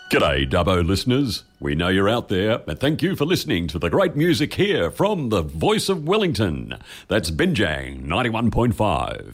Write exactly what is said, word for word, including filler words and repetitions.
G'day, Dubbo listeners. We know you're out there, and thank you for listening to the great music here from the voice of Wellington. That's Binjang ninety-one point five.